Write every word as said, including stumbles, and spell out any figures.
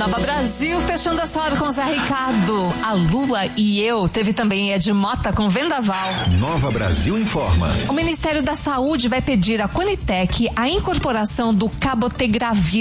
Nova Brasil, fechando essa hora com Zé Ricardo, A Lua e Eu. Teve também Ed Mota com Vendaval. Nova Brasil informa. O Ministério da Saúde vai pedir à Conitec a incorporação do cabotegravir